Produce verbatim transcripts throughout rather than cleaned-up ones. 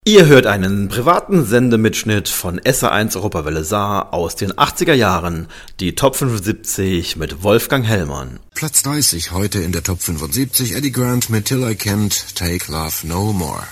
Ihr hört einen privaten Sendemitschnitt von S R eins Europawelle Saar aus den achtziger Jahren, die Top fünfundsiebzig mit Wolfgang Hellmann. Platz dreißig heute in der Top fünfundsiebzig, Eddie Grant mit Till I Can't Take Love No More.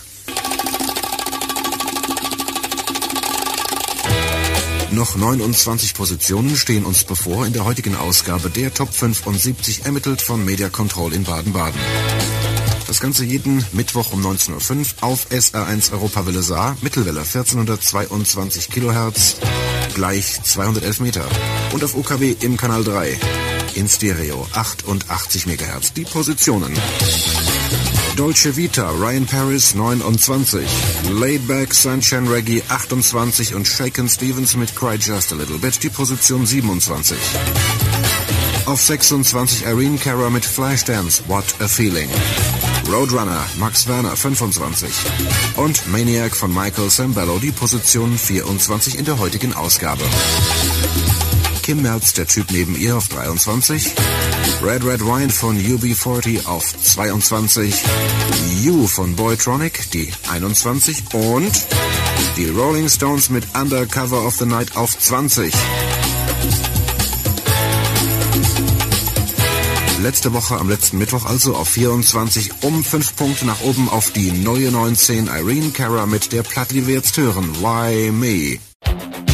Noch neunundzwanzig Positionen stehen uns bevor in der heutigen Ausgabe der Top fünfundsiebzig, ermittelt von Media Control in Baden-Baden. Das Ganze jeden Mittwoch um neunzehn Uhr fünf auf S R eins Europawelle Saar, Mittelwelle vierzehnhundertzweiundzwanzig Kilohertz, gleich zweihundertelf Meter. Und auf U K W im Kanal drei, in Stereo achtundachtzig Megahertz. Die Positionen: Dolce Vita, Ryan Paris neunundzwanzig, Laidback, Sunshine Reggae achtundzwanzig und Shakin' Stevens mit Cry Just a Little Bit, die Position siebenundzwanzig. Auf sechsundzwanzig Irene Cara mit Flashdance, What a Feeling. Roadrunner, Max Werner fünfundzwanzig. Und Maniac von Michael Sambello, die Position vierundzwanzig in der heutigen Ausgabe. Kim Merz, der Typ neben ihr, auf dreiundzwanzig. Red Red Wine von U B vierzig auf zweiundzwanzig. You von Boytronic, die einundzwanzig. Und die Rolling Stones mit Undercover of the Night auf zwanzig. Letzte Woche am letzten Mittwoch also auf vierundzwanzig, um fünf Punkte nach oben auf die neue neunzehn, Irene Cara mit der Platte, die wir jetzt hören, Why Me?